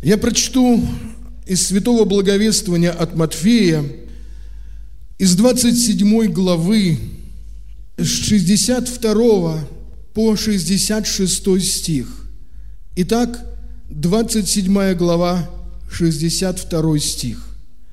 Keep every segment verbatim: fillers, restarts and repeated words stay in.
Я прочту из Святого Благовествования от Матфея, из двадцать седьмой главы, с шестьдесят второго по шестьдесят шестой стих. Итак, двадцать седьмая глава, шестьдесят второй стих.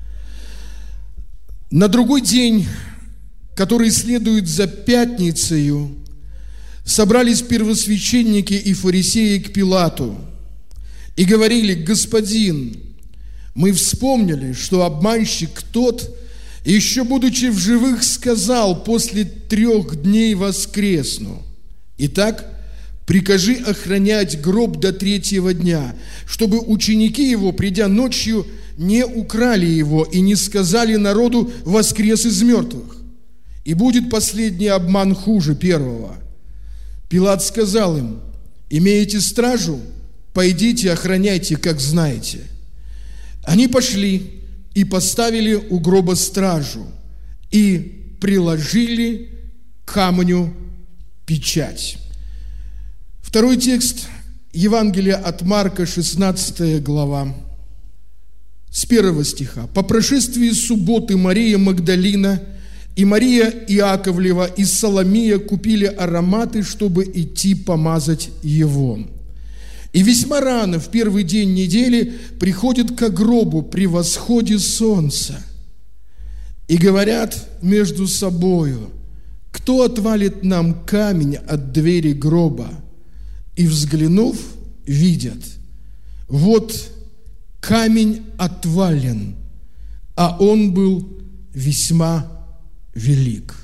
«На другой день, который следует за пятницею, собрались первосвященники и фарисеи к Пилату и говорили: „Господин, мы вспомнили, что обманщик тот, еще будучи в живых, сказал: после трех дней воскресну. Итак, прикажи охранять гроб до третьего дня, чтобы ученики его, придя ночью, не украли его и не сказали народу: воскрес из мертвых. И будет последний обман хуже первого“. Пилат сказал им: „Имеете стражу? Пойдите, охраняйте, как знаете“. Они пошли и поставили у гроба стражу и приложили к камню печать. Второй текст Евангелия от Марка, шестнадцатая глава, с первого стиха. «По прошествии субботы Мария Магдалина и Мария Иаковлева и Соломия купили ароматы, чтобы идти помазать его. И весьма рано, в первый день недели, приходят к гробу при восходе солнца и говорят между собою: „Кто отвалит нам камень от двери гроба?“ И, взглянув, видят: вот камень отвален, а он был весьма велик“.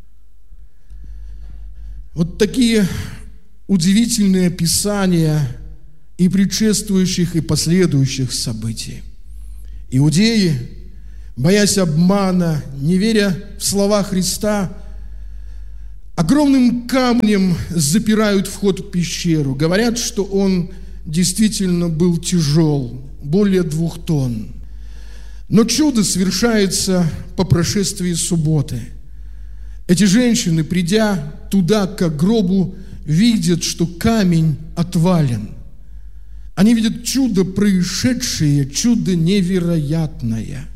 Вот такие удивительные описания и предшествующих, и последующих событий. Иудеи, боясь обмана, не веря в слова Христа, огромным камнем запирают вход в пещеру. Говорят, что он действительно был тяжел, более двух тонн. Но чудо совершается по прошествии субботы. Эти женщины, придя туда, к гробу, видят, что камень отвален. Они видят чудо происшедшее, чудо невероятное.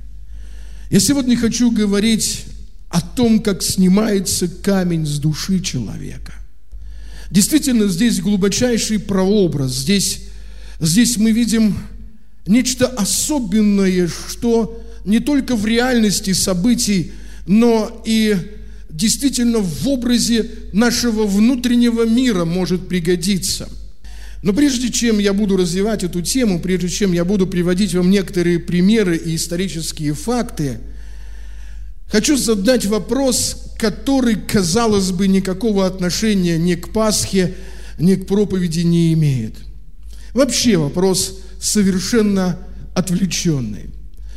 Я сегодня хочу говорить о том, как снимается камень с души человека. Действительно, здесь глубочайший прообраз. Здесь, здесь мы видим нечто особенное, что не только в реальности событий, но и действительно в образе нашего внутреннего мира может пригодиться. Но прежде чем я буду развивать эту тему, прежде чем я буду приводить вам некоторые примеры и исторические факты, хочу задать вопрос, который, казалось бы, никакого отношения ни к Пасхе, ни к проповеди не имеет. Вообще вопрос совершенно отвлеченный.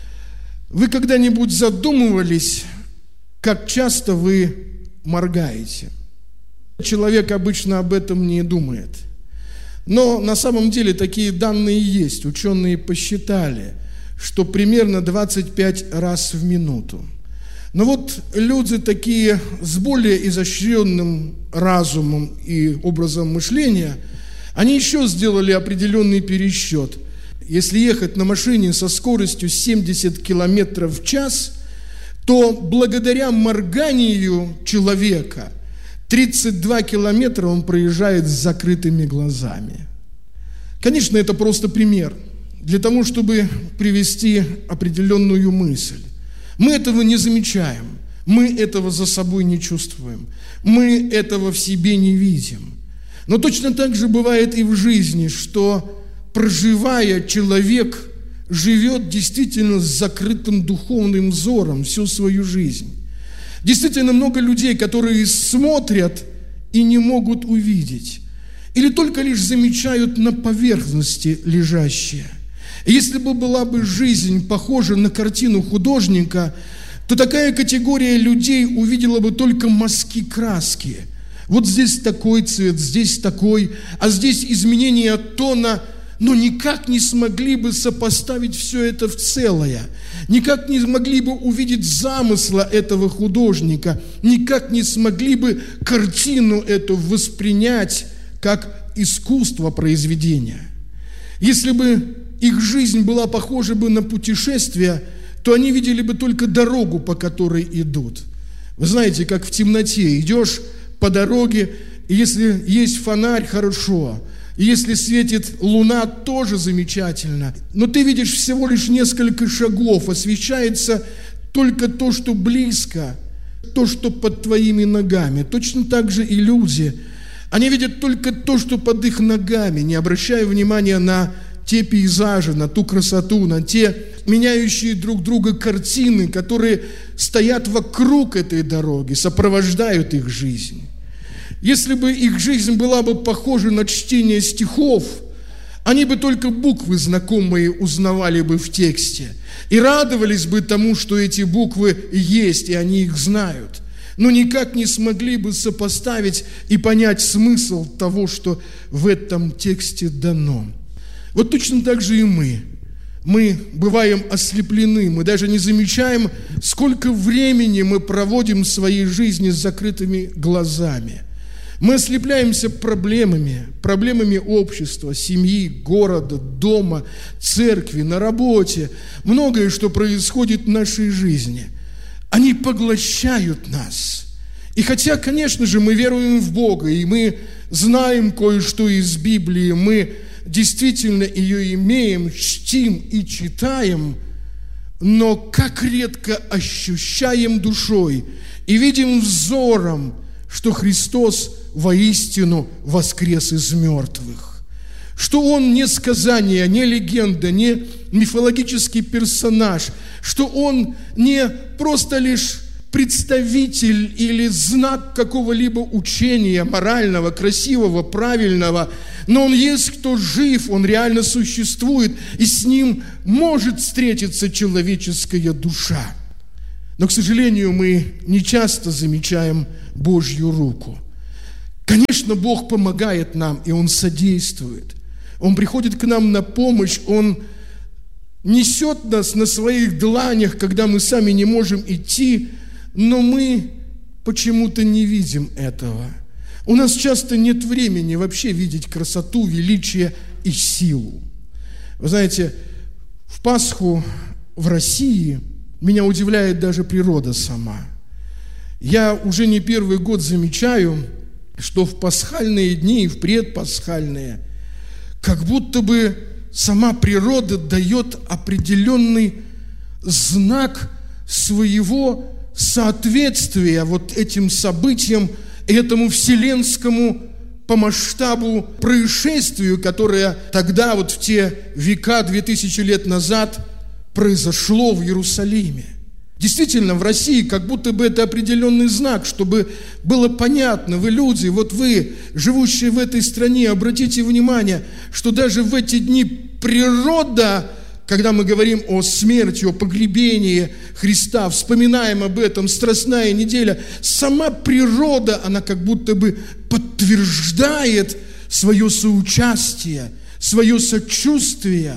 Вы когда-нибудь задумывались, как часто вы моргаете? Человек обычно об этом не думает. Но на самом деле такие данные есть. Ученые посчитали, что примерно двадцать пять раз в минуту. Но вот люди такие с более изощренным разумом и образом мышления, они еще сделали определенный пересчет. Если ехать на машине со скоростью семьдесят километров в час, то благодаря морганию человека тридцать два километра он проезжает с закрытыми глазами. Конечно, это просто пример для того, чтобы привести определенную мысль. Мы этого не замечаем, мы этого за собой не чувствуем, мы этого в себе не видим. Но точно так же бывает и в жизни, что, проживая, человек живет действительно с закрытым духовным взором всю свою жизнь. Действительно много людей, которые смотрят и не могут увидеть, или только лишь замечают на поверхности лежащее. Если бы была бы жизнь похожа на картину художника, то такая категория людей увидела бы только мазки краски. Вот здесь такой цвет, здесь такой, а здесь изменение тона, но никак не смогли бы сопоставить все это в целое, никак не смогли бы увидеть замысла этого художника, никак не смогли бы картину эту воспринять как искусство произведения. Если бы их жизнь была похожа бы на путешествие, то они видели бы только дорогу, по которой идут. Вы знаете, как в темноте идешь по дороге, и если есть фонарь, хорошо, и если светит луна, тоже замечательно. Но ты видишь всего лишь несколько шагов, освещается только то, что близко, то, что под твоими ногами. Точно так же и люди. Они видят только то, что под их ногами, не обращая внимания на те пейзажи, на ту красоту, на те меняющие друг друга картины, которые стоят вокруг этой дороги, сопровождают их жизнь. Если бы их жизнь была бы похожа на чтение стихов, они бы только буквы знакомые узнавали бы в тексте и радовались бы тому, что эти буквы есть, и они их знают, но никак не смогли бы сопоставить и понять смысл того, что в этом тексте дано. Вот точно так же и мы. Мы бываем ослеплены, мы даже не замечаем, сколько времени мы проводим в своей жизни с закрытыми глазами. Мы ослепляемся проблемами, проблемами общества, семьи, города, дома, церкви, на работе. Многое, что происходит в нашей жизни. Они поглощают нас. И хотя, конечно же, мы веруем в Бога, и мы знаем кое-что из Библии, мы действительно ее имеем, чтим и читаем, но как редко ощущаем душой и видим взором, что Христос воистину воскрес из мертвых, что Он не сказание, не легенда, не мифологический персонаж, что Он не просто лишь представитель или знак какого-либо учения морального, красивого, правильного, но Он есть, кто жив, Он реально существует, и с Ним может встретиться человеческая душа. Но, к сожалению, мы не часто замечаем Божью руку. Конечно, Бог помогает нам, и Он содействует. Он приходит к нам на помощь, Он несет нас на своих дланях, когда мы сами не можем идти, но мы почему-то не видим этого. У нас часто нет времени вообще видеть красоту, величие и силу. Вы знаете, в Пасху в России меня удивляет даже природа сама. Я уже не первый год замечаю, что в пасхальные дни и в предпасхальные как будто бы сама природа дает определенный знак своего соответствия вот этим событиям, этому вселенскому по масштабу происшествию, которое тогда, вот в те века, две тысячи лет назад, произошло в Иерусалиме. Действительно, в России как будто бы это определенный знак, чтобы было понятно, вы люди, вот вы, живущие в этой стране, обратите внимание, что даже в эти дни природа, когда мы говорим о смерти, о погребении Христа, вспоминаем об этом, Страстная неделя, сама природа, она как будто бы подтверждает свое соучастие, свое сочувствие.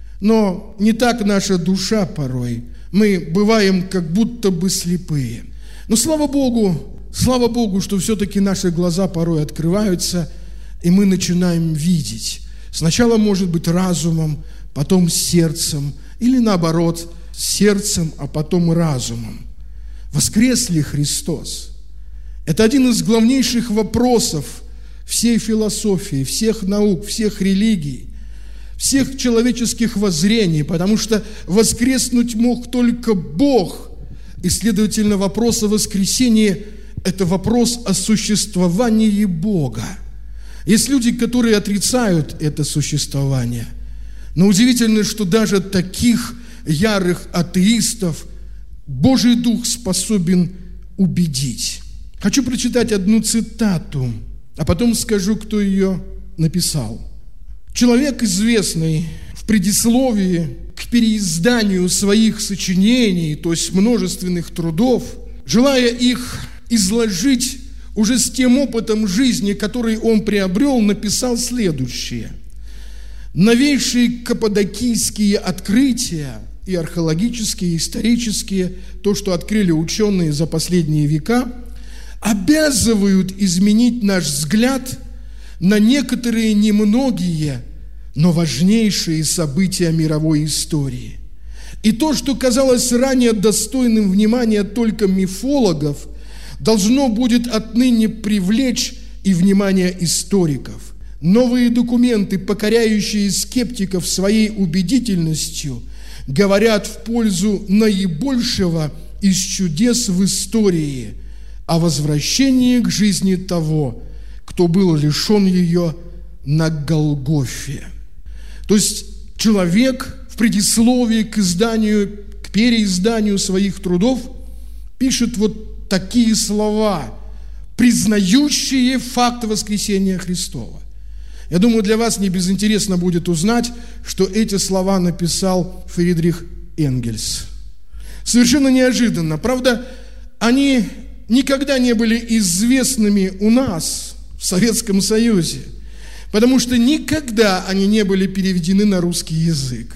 Но не так наша душа порой. Мы бываем как будто бы слепые. Но слава Богу, слава Богу, что все-таки наши глаза порой открываются, и мы начинаем видеть. Сначала, может быть, разумом, потом сердцем, или наоборот, сердцем, а потом разумом. Воскрес ли Христос? Это один из главнейших вопросов всей философии, всех наук, всех религий, всех человеческих воззрений, потому что воскреснуть мог только Бог. И, следовательно, вопрос о воскресении – это вопрос о существовании Бога. Есть люди, которые отрицают это существование. Но удивительно, что даже таких ярых атеистов Божий Дух способен убедить. Хочу прочитать одну цитату, а потом скажу, кто ее написал. Человек, известный в предисловии к переизданию своих сочинений, то есть множественных трудов, желая их изложить уже с тем опытом жизни, который он приобрел, написал следующее. Новейшие каппадокийские открытия, и археологические, и исторические, то, что открыли ученые за последние века, обязывают изменить наш взгляд на некоторые немногие, но важнейшие события мировой истории. И то, что казалось ранее достойным внимания только мифологов, должно будет отныне привлечь и внимание историков. Новые документы, покоряющие скептиков своей убедительностью, говорят в пользу наибольшего из чудес в истории о возвращении к жизни того, кто был лишен ее на Голгофе. То есть человек в предисловии к изданию, к переизданию своих трудов пишет вот такие слова, признающие факт воскресения Христова. Я думаю, для вас не безинтересно будет узнать, что эти слова написал Фридрих Энгельс. Совершенно неожиданно. Правда, они никогда не были известными у нас, в Советском Союзе, потому что никогда они не были переведены на русский язык.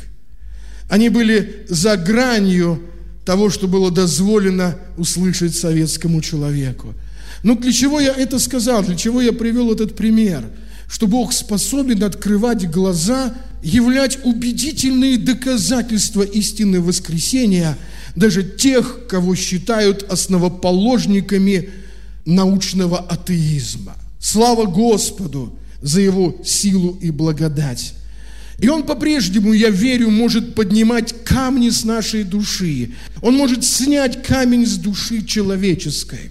Они были за гранью того, что было дозволено услышать советскому человеку. Но для чего я это сказал, для чего я привел этот пример? Что Бог способен открывать глаза, являть убедительные доказательства истины воскресения даже тех, кого считают основоположниками научного атеизма. Слава Господу за Его силу и благодать. И Он по-прежнему, я верю, может поднимать камни с нашей души. Он может снять камень с души человеческой.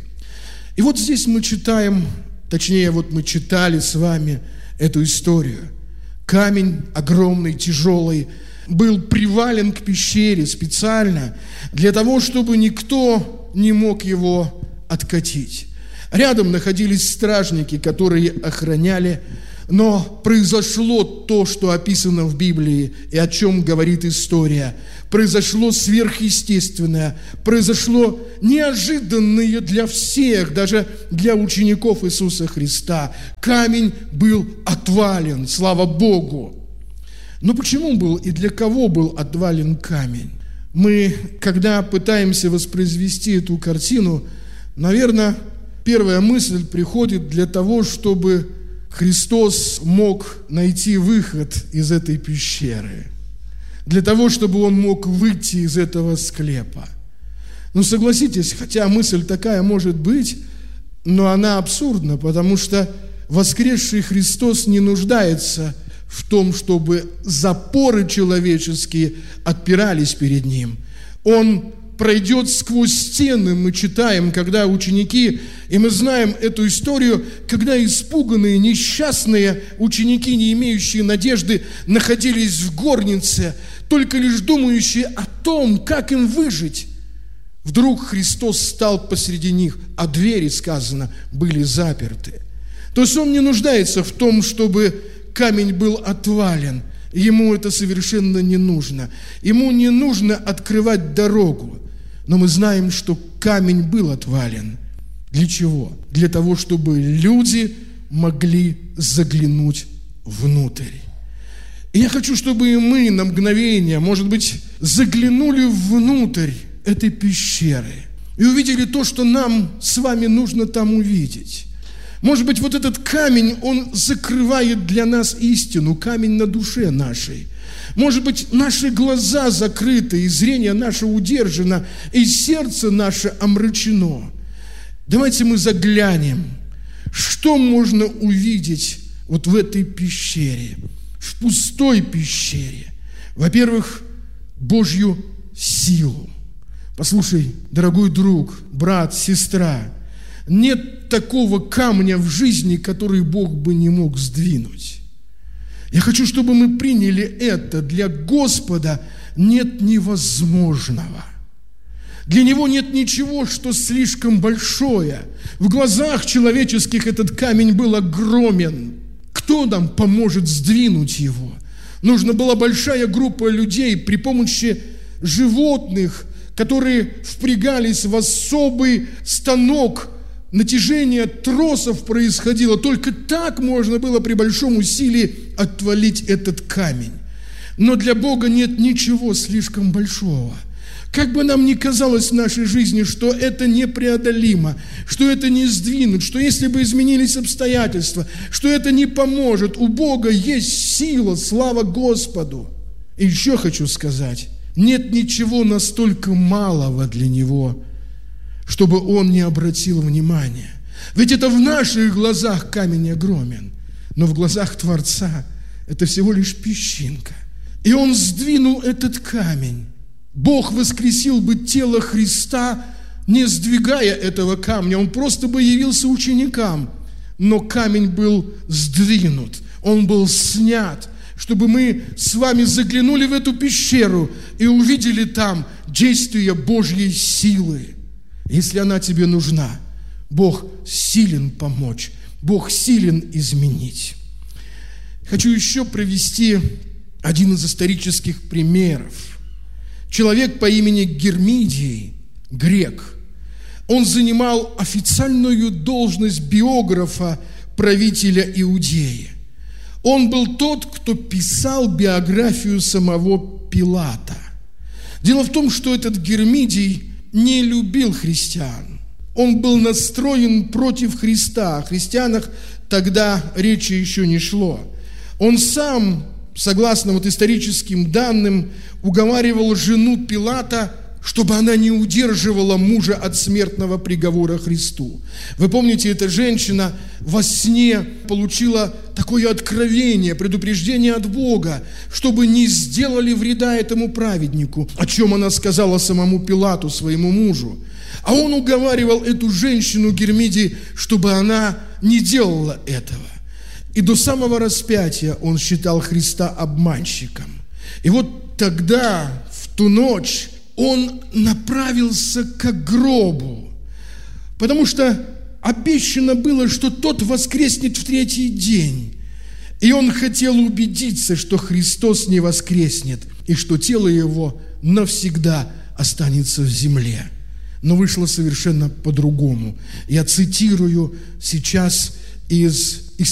И вот здесь мы читаем, точнее, вот мы читали с вами эту историю. Камень огромный, тяжелый, был привален к пещере специально для того, чтобы никто не мог его откатить. Рядом находились стражники, которые охраняли, но произошло то, что описано в Библии и о чем говорит история. Произошло сверхъестественное, произошло неожиданное для всех, даже для учеников Иисуса Христа. Камень был отвален, слава Богу. Но почему был и для кого был отвален камень? Мы, когда пытаемся воспроизвести эту картину, наверное, первая мысль приходит для того, чтобы Христос мог найти выход из этой пещеры, для того, чтобы Он мог выйти из этого склепа. Ну, согласитесь, хотя мысль такая может быть, но она абсурдна, потому что воскресший Христос не нуждается в том, чтобы запоры человеческие отпирались перед Ним. Он пройдет сквозь стены, мы читаем, когда ученики, и мы знаем эту историю, когда испуганные, несчастные ученики, не имеющие надежды, находились в горнице, только лишь думающие о том, как им выжить. Вдруг Христос стал посреди них, а двери, сказано, были заперты. То есть Он не нуждается в том, чтобы камень был отвален. Ему это совершенно не нужно. Ему не нужно открывать дорогу. Но мы знаем, что камень был отвален. Для чего? Для того, чтобы люди могли заглянуть внутрь. И я хочу, чтобы и мы на мгновение, может быть, заглянули внутрь этой пещеры и увидели то, что нам с вами нужно там увидеть. Может быть, вот этот камень, он закрывает для нас истину, камень на душе нашей. Может быть, наши глаза закрыты, и зрение наше удержано, и сердце наше омрачено. Давайте мы заглянем, что можно увидеть вот в этой пещере, в пустой пещере. Во-первых, Божью силу. Послушай, дорогой друг, брат, сестра, нет такого камня в жизни, который Бог бы не мог сдвинуть. Я хочу, чтобы мы приняли это. Для Господа нет невозможного. Для Него нет ничего, что слишком большое. В глазах человеческих этот камень был огромен. Кто нам поможет сдвинуть его? Нужна была большая группа людей при помощи животных, которые впрягались в особый станок. Натяжение тросов происходило. Только так можно было при большом усилии отвалить этот камень. Но для Бога нет ничего слишком большого. Как бы нам ни казалось в нашей жизни, что это непреодолимо, что это не сдвинуть, что если бы изменились обстоятельства, что это не поможет, у Бога есть сила, слава Господу. И еще хочу сказать, нет ничего настолько малого для Него, чтобы Он не обратил внимания. Ведь это в наших глазах камень огромен, но в глазах Творца это всего лишь песчинка. И Он сдвинул этот камень. Бог воскресил бы тело Христа, не сдвигая этого камня. Он просто бы явился ученикам. Но камень был сдвинут, он был снят, чтобы мы с вами заглянули в эту пещеру и увидели там действие Божьей силы. Если она тебе нужна, Бог силен помочь, Бог силен изменить. Хочу еще привести один из исторических примеров. Человек по имени Гермидий, грек, он занимал официальную должность биографа правителя Иудеи. Он был тот, кто писал биографию самого Пилата. Дело в том, что этот Гермидий не любил христиан. Он был настроен против Христа. О христианах тогда речи еще не шло. Он сам, согласно вот историческим данным, уговаривал жену Пилата, чтобы она не удерживала мужа от смертного приговора Христу. Вы помните, эта женщина во сне получила такое откровение, предупреждение от Бога, чтобы не сделали вреда этому праведнику, о чем она сказала самому Пилату, своему мужу. А он уговаривал эту женщину, Гермидий, чтобы она не делала этого. И до самого распятия он считал Христа обманщиком. И вот тогда, в ту ночь, он направился к гробу, потому что обещано было, что тот воскреснет в третий день. И он хотел убедиться, что Христос не воскреснет, и что тело его навсегда останется в земле. Но вышло совершенно по-другому. Я цитирую сейчас из